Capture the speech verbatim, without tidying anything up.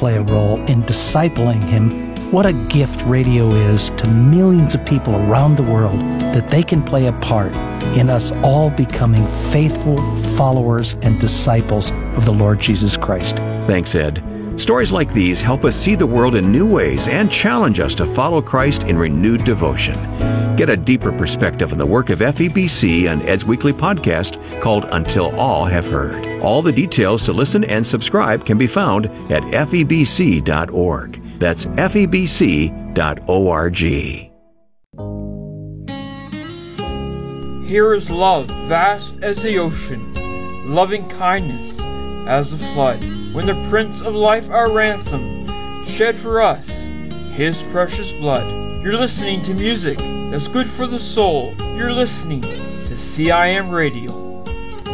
play a role in discipling him. What a gift radio is to millions of people around the world, that they can play a part in us all becoming faithful followers and disciples of the Lord Jesus Christ. Thanks, Ed. Stories like these help us see the world in new ways and challenge us to follow Christ in renewed devotion. Get a deeper perspective on the work of F E B C on Ed's weekly podcast called Until All Have Heard. All the details to listen and subscribe can be found at F E B C dot org. That's F E B C dot org. Here is love vast as the ocean, loving kindness as the flood. When the Prince of Life, our ransom, shed for us his precious blood. You're listening to music that's good for the soul. You're listening to C I M Radio.